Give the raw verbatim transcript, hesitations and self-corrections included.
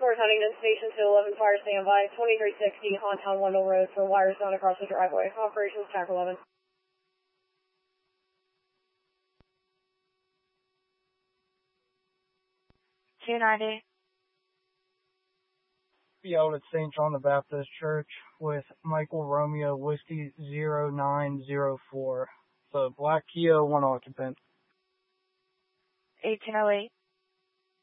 four is Huntington Station to eleven fire standby, twenty-three sixty Hauntown Wendell Road for wires down across the driveway. Operations Tac eleven. two ninety. Field at Saint John the Baptist Church with Michael Romeo Whiskey zero nine zero four. So black Kia, one occupant. eighteen oh eight.